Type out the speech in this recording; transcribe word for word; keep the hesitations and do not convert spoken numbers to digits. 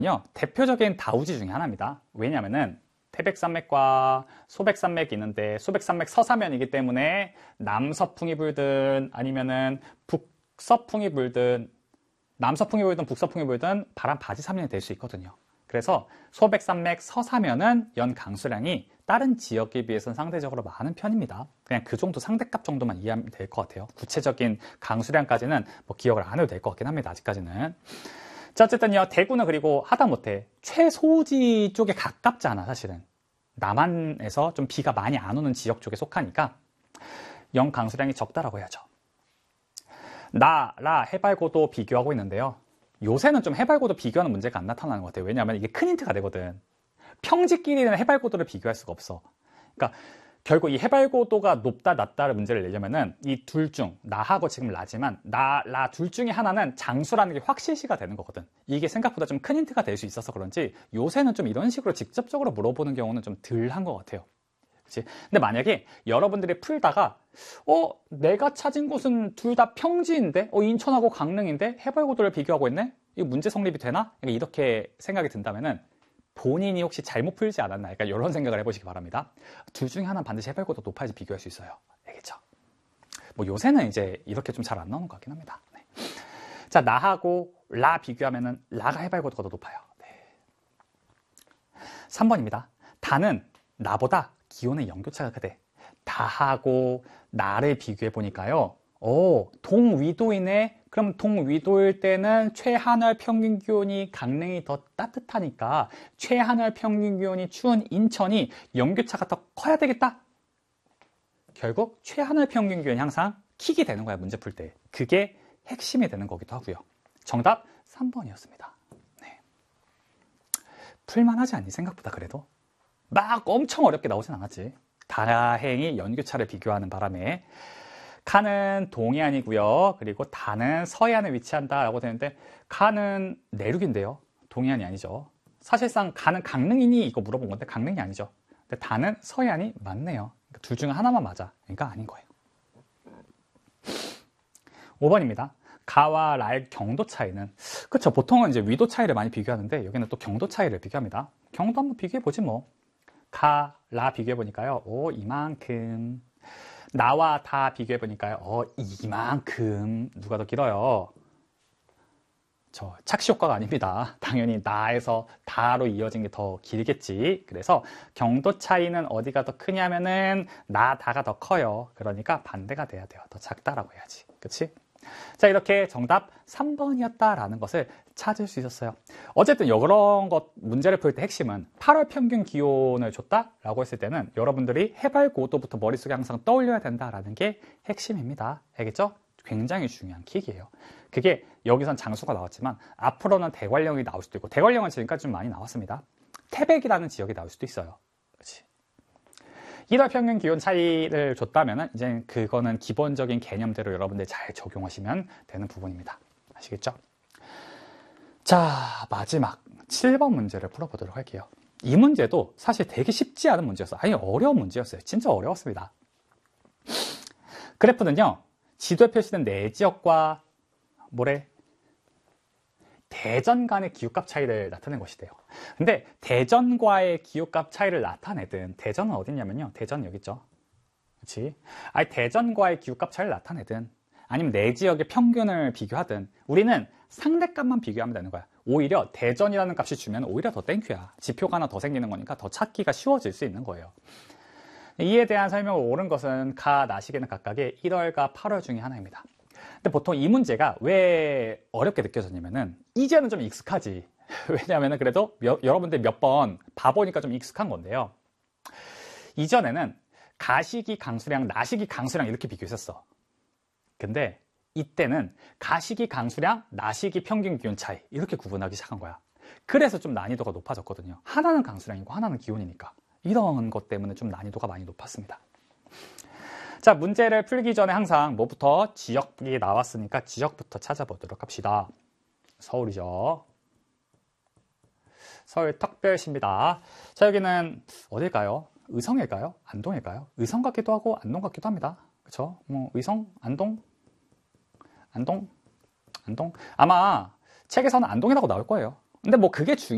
대표적인 다우지 중에 하나입니다. 왜냐하면은 태백산맥과 소백산맥이 있는데 소백산맥 서사면이기 때문에 남서풍이 불든 아니면은 북서풍이 불든 남서풍이 불든 북서풍이 불든 바람 바지사면이 될 수 있거든요. 그래서 소백산맥 서사면은 연 강수량이 다른 지역에 비해서는 상대적으로 많은 편입니다. 그냥 그 정도 상대값 정도만 이해하면 될 것 같아요. 구체적인 강수량까지는 뭐 기억을 안 해도 될 것 같긴 합니다. 아직까지는. 자, 어쨌든요, 대구는 그리고 하다못해 최소지 쪽에 가깝잖아, 사실은. 남한에서 좀 비가 많이 안 오는 지역 쪽에 속하니까 연 강수량이 적다라고 해야죠. 나, 라, 해발고도 비교하고 있는데요. 요새는 좀 해발고도 비교하는 문제가 안 나타나는 것 같아요. 왜냐하면 이게 큰 힌트가 되거든. 평지끼리는 해발고도를 비교할 수가 없어. 그러니까 결국 이 해발고도가 높다 낮다를 문제를 내려면은 이 둘 중 나하고 지금 라지만 나, 라 둘 중에 하나는 장수라는 게 확실시가 되는 거거든. 이게 생각보다 좀 큰 힌트가 될 수 있어서 그런지 요새는 좀 이런 식으로 직접적으로 물어보는 경우는 좀 덜 한 것 같아요. 그치? 근데 만약에 여러분들이 풀다가 어 내가 찾은 곳은 둘 다 평지인데 어 인천하고 강릉인데 해발고도를 비교하고 있네? 이거 문제 성립이 되나? 이렇게 생각이 든다면은 본인이 혹시 잘못 풀지 않았나? 약간 이런 생각을 해보시기 바랍니다. 둘 중에 하나는 반드시 해발고도 높아야지 비교할 수 있어요. 알겠죠? 뭐 요새는 이제 이렇게 좀 잘 안 나오는 것 같긴 합니다. 네. 자, 나하고 라 비교하면은 라가 해발고도가 더 높아요. 네. 삼 번입니다. 다는 나보다 기온의 연교차가 크대. 다하고 나를 비교해 보니까요. 오, 동위도이네. 그럼 동위도일 때는 최하늘 평균 기온이 강릉이 더 따뜻하니까 최하늘 평균 기온이 추운 인천이 연교차가 더 커야 되겠다. 결국 최하늘 평균 기온이 항상 킥이 되는 거야, 문제 풀 때. 그게 핵심이 되는 거기도 하고요. 정답 삼 번이었습니다. 네. 풀만하지 않니? 생각보다 그래도. 막 엄청 어렵게 나오진 않았지. 다행히 연교차를 비교하는 바람에 칸은 동해안이고요. 그리고 다는 서해안에 위치한다라고 되는데 칸은 내륙인데요. 동해안이 아니죠. 사실상 칸은 강릉이니 이거 물어본 건데 강릉이 아니죠. 근데 다는 서해안이 맞네요. 그러니까 둘 중에 하나만 맞아. 그러니까 아닌 거예요. 오 번입니다. 가와 라의 경도 차이는 그렇죠. 보통은 이제 위도 차이를 많이 비교하는데 여기는 또 경도 차이를 비교합니다. 경도 한번 비교해 보지 뭐. 가, 라 비교해 보니까요. 오, 이만큼. 나와 다 비교해 보니까요. 어, 이만큼. 누가 더 길어요? 저 착시 효과가 아닙니다. 당연히 나에서 다로 이어진 게 더 길겠지. 그래서 경도 차이는 어디가 더 크냐면은 나, 다가 더 커요. 그러니까 반대가 돼야 돼요. 더 작다라고 해야지. 그치? 자, 이렇게 정답 삼 번이었다라는 것을 찾을 수 있었어요. 어쨌든 이런 것 문제를 풀 때 핵심은 팔월 평균 기온을 줬다라고 했을 때는 여러분들이 해발고도부터 머릿속에 항상 떠올려야 된다라는 게 핵심입니다. 알겠죠? 굉장히 중요한 킥이에요. 그게 여기선 장수가 나왔지만 앞으로는 대관령이 나올 수도 있고 대관령은 지금까지 좀 많이 나왔습니다. 태백이라는 지역이 나올 수도 있어요. 그렇지? 일월 평균 기온 차이를 줬다면 이제 그거는 기본적인 개념대로 여러분들 잘 적용하시면 되는 부분입니다. 아시겠죠? 자, 마지막 칠 번 문제를 풀어보도록 할게요. 이 문제도 사실 되게 쉽지 않은 문제였어요. 아니, 어려운 문제였어요. 진짜 어려웠습니다. 그래프는요, 지도에 표시된 네 지역과 뭐래? 대전 간의 기후값 차이를 나타낸 것이래요. 근데 대전과의 기후값 차이를 나타내든 대전은 어딨냐면요. 대전 여기 있죠. 그렇지? 아니 대전과의 기후값 차이를 나타내든 아니면 내 지역의 평균을 비교하든 우리는 상대값만 비교하면 되는 거야. 오히려 대전이라는 값이 주면 오히려 더 땡큐야. 지표가 하나 더 생기는 거니까 더 찾기가 쉬워질 수 있는 거예요. 이에 대한 설명을 옳은 것은 가, 나시계는 각각의 일월과 팔월 중에 하나입니다. 근데 보통 이 문제가 왜 어렵게 느껴졌냐면은 이제는 좀 익숙하지. 왜냐하면 그래도 몇, 여러분들 몇 번 봐보니까 좀 익숙한 건데요. 이전에는 가시기 강수량, 나시기 강수량 이렇게 비교했었어. 근데 이때는 가시기 강수량, 나시기 평균 기온 차이 이렇게 구분하기 시작한 거야. 그래서 좀 난이도가 높아졌거든요. 하나는 강수량이고 하나는 기온이니까. 이런 것 때문에 좀 난이도가 많이 높았습니다. 자, 문제를 풀기 전에 항상 뭐부터? 지역이 나왔으니까 지역부터 찾아보도록 합시다. 서울이죠. 서울 특별시입니다. 자, 여기는 어딜까요? 의성일까요? 안동일까요? 의성 같기도 하고 안동 같기도 합니다. 그쵸? 뭐 의성? 안동? 안동? 안동? 아마 책에서는 안동이라고 나올 거예요. 근데 뭐 그게 중요